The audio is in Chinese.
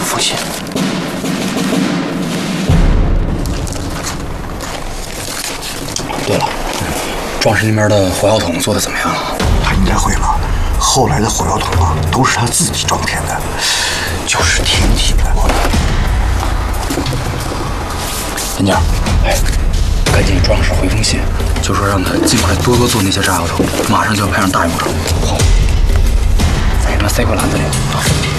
风险。对了，装饰那边的火药桶做的怎么样了？ 他应该会了。后来的火药桶啊，都是他自己装填的，就是挺紧的。 林家，哎，赶紧装饰回封信，就说让他尽快多做那些炸药桶，马上就要派上大用场。好，把它塞过篮子里。好。